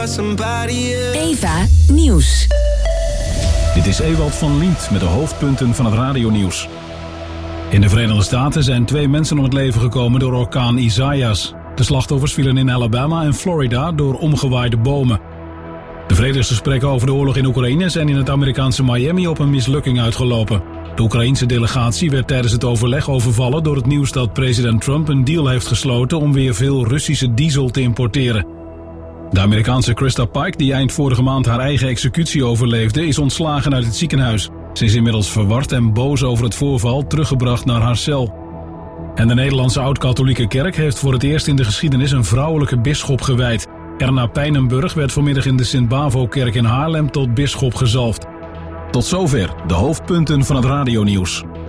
Eva Nieuws. Dit is Ewald van Liemt met de hoofdpunten van het radionieuws. In de Verenigde Staten zijn 2 mensen om het leven gekomen door orkaan Isaias. De slachtoffers vielen in Alabama en Florida door omgewaaide bomen. De vredesgesprekken over de oorlog in Oekraïne zijn in het Amerikaanse Miami op een mislukking uitgelopen. De Oekraïense delegatie werd tijdens het overleg overvallen door het nieuws dat president Trump een deal heeft gesloten om weer veel Russische diesel te importeren. De Amerikaanse Krista Pike, die eind vorige maand haar eigen executie overleefde, is ontslagen uit het ziekenhuis. Ze is inmiddels verward en boos over het voorval teruggebracht naar haar cel. En de Nederlandse Oud-Katholieke Kerk heeft voor het eerst in de geschiedenis een vrouwelijke bisschop gewijd. Erna Pijnenburg werd vanmiddag in de Sint-Bavo-kerk in Haarlem tot bisschop gezalfd. Tot zover de hoofdpunten van het radionieuws.